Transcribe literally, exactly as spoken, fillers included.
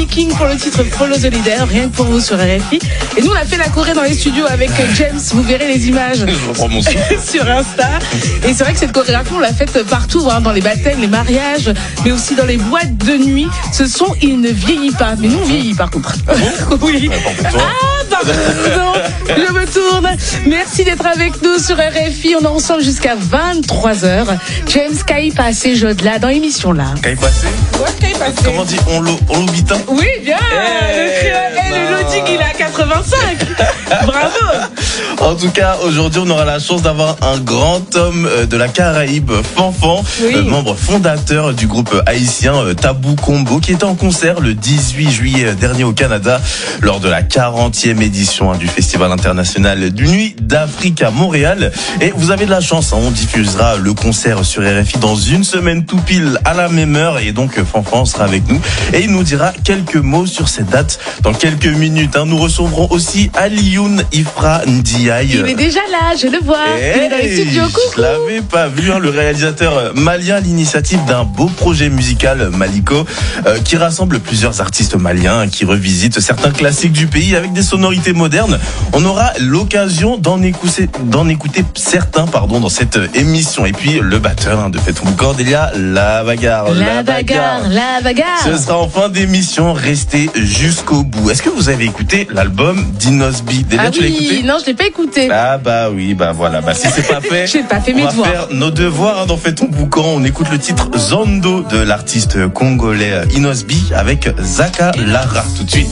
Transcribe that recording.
King pour le titre Follow the Leader, rien que pour vous sur R F I. Et nous, on a fait la choré dans les studios avec James. Vous verrez les images sur Insta. Et c'est vrai que cette chorégraphie, on l'a faite partout, hein, dans les baptêmes, les mariages, mais aussi dans les boîtes de nuit. Ce son, il ne vieillit pas. Mais nous, on vieillit par contre. Ah bon? Oui. Ah, pardon. Je me tourne. Merci d'être avec nous sur R F I. On est ensemble jusqu'à vingt-trois heures. James Kai passé Jodla dans l'émission là. Kai passé? Ouais, Kai passé. Comment on dit? On l'o, on l'obitin? Oui, bien. Hey, le créole, bah. le loading, il est à quatre-vingt-cinq. Bravo. En tout cas, aujourd'hui, on aura la chance d'avoir un grand homme de la Caraïbe, Fanfan, Oui. euh, membre fondateur du groupe haïtien euh, Tabou Combo, qui était en concert le dix-huit juillet dernier au Canada lors de la quarantième édition hein, du Festival international du Nuit d'Afrique à Montréal. Et vous avez de la chance, hein, on diffusera le concert sur R F I dans une semaine tout pile à la même heure. Et donc, Fanfan sera avec nous et il nous dira quelques mots sur cette date dans quelques minutes. Hein. Nous recevrons aussi Alioune Ifra Ndiaye. Il est déjà là, je le vois. Hey, il est dans les studios. Coucou. Je l'avais pas vu, hein, le réalisateur malien à l'initiative d'un beau projet musical Maliko euh, qui rassemble plusieurs artistes maliens qui revisitent certains classiques du pays avec des sonorités modernes. On aura l'occasion d'en écouter, d'en écouter certains pardon, dans cette émission. Et puis le batteur hein, de Faites-vous Cordélia, la bagarre, La bagarre, la bagarre. Ce sera en fin d'émission, restez jusqu'au bout. Est-ce que vous avez écouté l'album d'Inosby? Déjà, Ah tu l'as oui, écouté? non, je l'ai pas écouté. Ah bah oui, bah voilà. Bah si c'est pas fait, J'ai pas fait on mes va devoirs. faire nos devoirs hein, dans Fais ton boucan. On écoute le titre Zondo de l'artiste congolais Inosby avec Zaka Lara tout de suite.